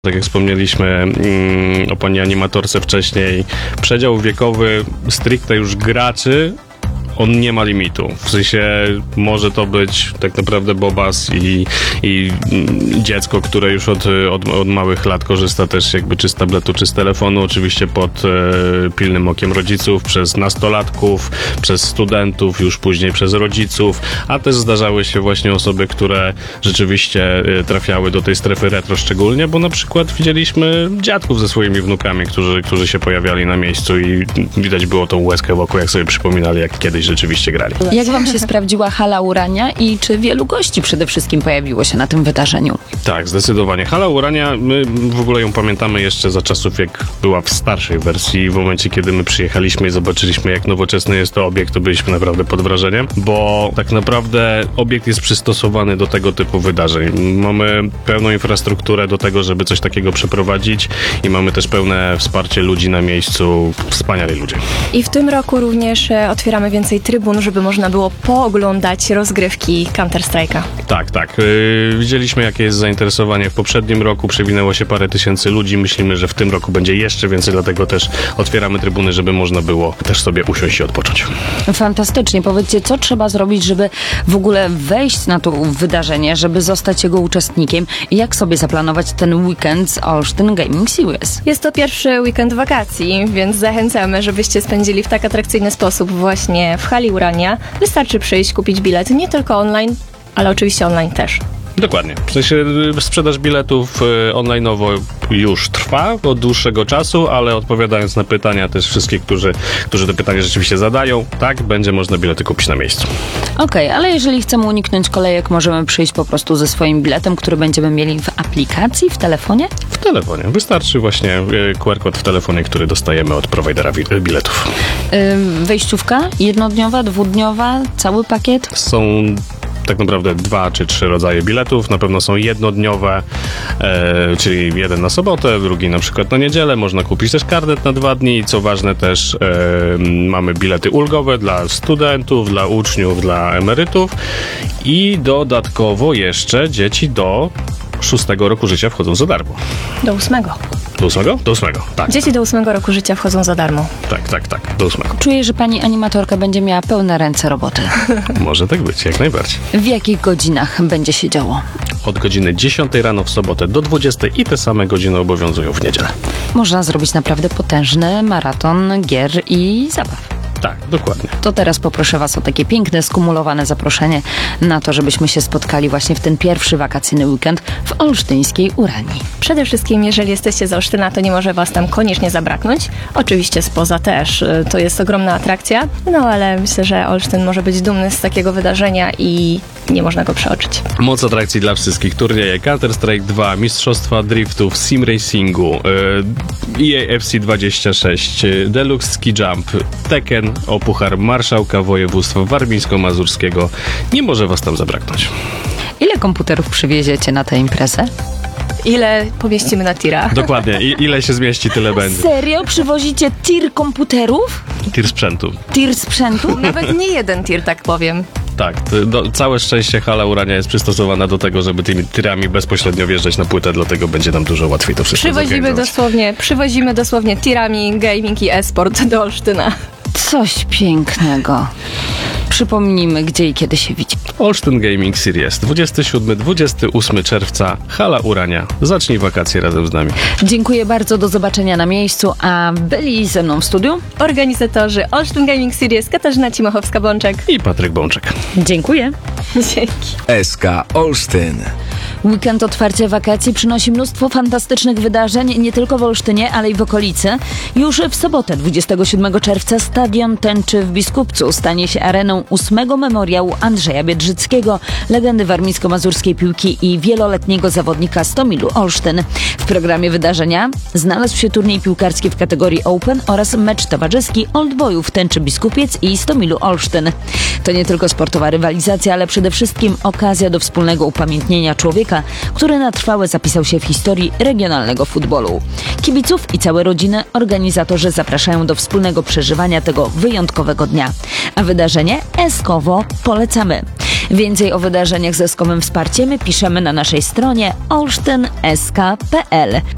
Tak jak wspomnieliśmy o pani animatorce wcześniej, przedział wiekowy stricte już graczy, on nie ma limitu. W sensie może to być tak naprawdę bobas i dziecko, które już od małych lat korzysta też jakby czy z tabletu, czy z telefonu, oczywiście pod pilnym okiem rodziców, przez nastolatków, przez studentów, już później przez rodziców, a też zdarzały się właśnie osoby, które rzeczywiście trafiały do tej strefy retro szczególnie, bo na przykład widzieliśmy dziadków ze swoimi wnukami, którzy się pojawiali na miejscu i widać było tą łezkę wokół, jak sobie przypominali, jak kiedyś rzeczywiście grali. Jak wam się sprawdziła Hala Urania i czy wielu gości przede wszystkim pojawiło się na tym wydarzeniu? Tak, zdecydowanie. Hala Urania, my w ogóle ją pamiętamy jeszcze za czasów, jak była w starszej wersji. W momencie, kiedy my przyjechaliśmy i zobaczyliśmy, jak nowoczesny jest to obiekt, to byliśmy naprawdę pod wrażeniem, bo tak naprawdę obiekt jest przystosowany do tego typu wydarzeń. Mamy pełną infrastrukturę do tego, żeby coś takiego przeprowadzić i mamy też pełne wsparcie ludzi na miejscu. Wspaniali ludzie. I w tym roku również otwieramy więcej trybun, żeby można było pooglądać rozgrywki Counter-Strike'a. Tak. Widzieliśmy, jakie jest zainteresowanie w poprzednim roku. Przewinęło się parę tysięcy ludzi. Myślimy, że w tym roku będzie jeszcze więcej, dlatego też otwieramy trybuny, żeby można było też sobie usiąść i odpocząć. Fantastycznie. Powiedzcie, co trzeba zrobić, żeby w ogóle wejść na to wydarzenie, żeby zostać jego uczestnikiem i jak sobie zaplanować ten weekend z Olsztyn Gaming Series? Jest to pierwszy weekend wakacji, więc zachęcamy, żebyście spędzili w tak atrakcyjny sposób właśnie w Hali Urania. Wystarczy przyjść, kupić bilet, nie tylko online, ale oczywiście online też. Dokładnie. W sensie sprzedaż biletów online'owo już trwa od dłuższego czasu, ale odpowiadając na pytania też wszystkich, którzy te pytania rzeczywiście zadają, tak, będzie można bilety kupić na miejscu. Okej, ale jeżeli chcemy uniknąć kolejek, możemy przyjść po prostu ze swoim biletem, który będziemy mieli w aplikacji, w telefonie? W telefonie. Wystarczy właśnie QR-kod w telefonie, który dostajemy od prowajdera biletów. Wejściówka? Jednodniowa, dwudniowa? Cały pakiet? Są tak naprawdę 2 czy 3 rodzaje biletów. Na pewno są jednodniowe, czyli jeden na sobotę, drugi na przykład na niedzielę. Można kupić też karnet na 2 dni. Co ważne też mamy bilety ulgowe dla studentów, dla uczniów, dla emerytów i dodatkowo jeszcze dzieci do 6 roku życia wchodzą za darmo. Do 8. Do 8? Do 8, tak. Dzieci do 8 roku życia wchodzą za darmo. Tak, do 8. Czuję, że pani animatorka będzie miała pełne ręce roboty. Może tak być, jak najbardziej. W jakich godzinach będzie się działo? Od godziny 10 rano w sobotę do 20 i te same godziny obowiązują w niedzielę. Można zrobić naprawdę potężny maraton gier i zabaw. Tak, dokładnie. To teraz poproszę was o takie piękne, skumulowane zaproszenie na to, żebyśmy się spotkali właśnie w ten pierwszy wakacyjny weekend w olsztyńskiej Uranii. Przede wszystkim, jeżeli jesteście z Olsztyna, to nie może was tam koniecznie zabraknąć. Oczywiście spoza też. To jest ogromna atrakcja, no ale myślę, że Olsztyn może być dumny z takiego wydarzenia i nie można go przeoczyć. Moc atrakcji dla wszystkich. Turnieje Counter-Strike 2, Mistrzostwa Driftów, Sim Racingu, EA FC 26, Deluxe Ski Jump, Tekken, o Puchar Marszałka Województwa Warmińsko-Mazurskiego. Nie może was tam zabraknąć. Ile komputerów przywieziecie na tę imprezę? Ile pomieścimy na tira? Dokładnie. Ile się zmieści, tyle będzie. Serio? Przywozicie tir komputerów? Tir sprzętu. Tir sprzętu? Nawet nie jeden tir, tak powiem. Tak, całe szczęście Hala Urania jest przystosowana do tego, żeby tymi tirami bezpośrednio wjeżdżać na płytę, dlatego będzie nam dużo łatwiej to wszystko Przywozimy dosłownie tirami gaming i e-sport do Olsztyna. Coś pięknego. Przypomnijmy, gdzie i kiedy się widzi. Olsztyn Gaming Series 27-28 czerwca, Hala Urania. Zacznij wakacje razem z nami. Dziękuję bardzo, do zobaczenia na miejscu, a byli ze mną w studiu Organizatorzy Olsztyn Gaming Series Katarzyna Cimochowska-Bączek i Patryk Bączek. Dziękuję. Dzięki. SK Olsztyn. Weekend otwarcia wakacji przynosi mnóstwo fantastycznych wydarzeń, nie tylko w Olsztynie, ale i w okolicy. Już w sobotę, 27 czerwca, Stadion Tęczy w Biskupcu stanie się areną 8. memoriału Andrzeja Biedrzyckiego, legendy warmińsko-mazurskiej piłki i wieloletniego zawodnika Stomilu Olsztyn. W programie wydarzenia znalazł się turniej piłkarski w kategorii Open oraz mecz towarzyski Old Boyów Tęczy Biskupiec i Stomilu Olsztyn. To nie tylko sportowa rywalizacja, ale przede wszystkim okazja do wspólnego upamiętnienia człowieka, który na trwałe zapisał się w historii regionalnego futbolu. Kibiców i całe rodziny organizatorzy zapraszają do wspólnego przeżywania tego wyjątkowego dnia. A wydarzenie Eskowo polecamy. Więcej o wydarzeniach z Eskowym wsparciem piszemy na naszej stronie olsztyn.sk.pl.